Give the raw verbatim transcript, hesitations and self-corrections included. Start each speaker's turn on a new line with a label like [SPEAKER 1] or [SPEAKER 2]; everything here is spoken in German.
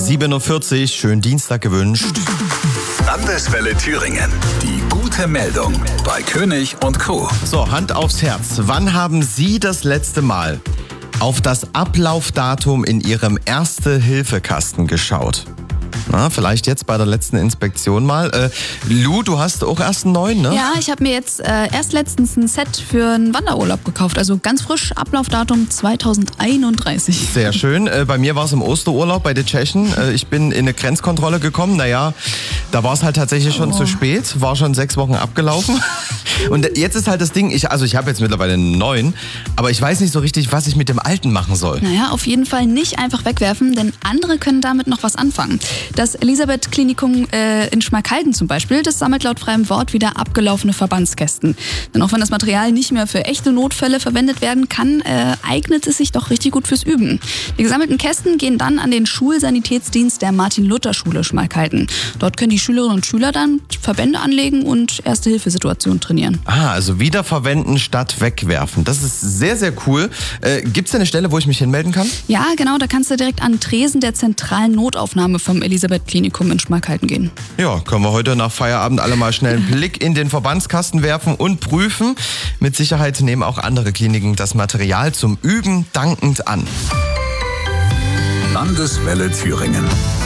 [SPEAKER 1] sieben Uhr vierzig, schönen Dienstag gewünscht.
[SPEAKER 2] Landeswelle Thüringen. Die gute Meldung bei König und Co.
[SPEAKER 1] So, Hand aufs Herz. Wann haben Sie das letzte Mal auf das Ablaufdatum in Ihrem Erste-Hilfe-Kasten geschaut? Na, vielleicht jetzt bei der letzten Inspektion mal. Äh, Lu, du hast auch erst einen neuen, ne?
[SPEAKER 3] Ja, ich habe mir jetzt äh, erst letztens ein Set für einen Wanderurlaub gekauft. Also ganz frisch, Ablaufdatum zweitausendeinunddreißig.
[SPEAKER 1] Sehr schön. Äh, bei mir war es im Osterurlaub bei den Tschechen. Äh, ich bin in eine Grenzkontrolle gekommen. Naja, da war es halt tatsächlich schon oh. zu spät. War schon sechs Wochen abgelaufen. Und jetzt ist halt das Ding, ich, also ich habe jetzt mittlerweile einen neuen, aber ich weiß nicht so richtig, was ich mit dem alten machen soll.
[SPEAKER 3] Naja, auf jeden Fall nicht einfach wegwerfen, denn andere können damit noch was anfangen. Das Elisabeth-Klinikum äh, in Schmalkalden zum Beispiel, das sammelt laut freiem Wort wieder abgelaufene Verbandskästen. Denn auch wenn das Material nicht mehr für echte Notfälle verwendet werden kann, äh, eignet es sich doch richtig gut fürs Üben. Die gesammelten Kästen gehen dann an den Schulsanitätsdienst der Martin-Luther-Schule Schmalkalden. Dort können die Schülerinnen und Schüler dann Verbände anlegen und Erste-Hilfe-Situationen trainieren.
[SPEAKER 1] Ah, also wiederverwenden statt wegwerfen. Das ist sehr, sehr cool. Äh, Gibt es da eine Stelle, wo ich mich hinmelden kann?
[SPEAKER 3] Ja, genau, da kannst du direkt an Tresen der zentralen Notaufnahme vom Elisabeth-Klinikum in Schmalkalden gehen.
[SPEAKER 1] Ja, können wir heute nach Feierabend alle mal schnell einen Blick in den Verbandskasten werfen und prüfen. Mit Sicherheit nehmen auch andere Kliniken das Material zum Üben dankend an.
[SPEAKER 2] Landeswelle Thüringen.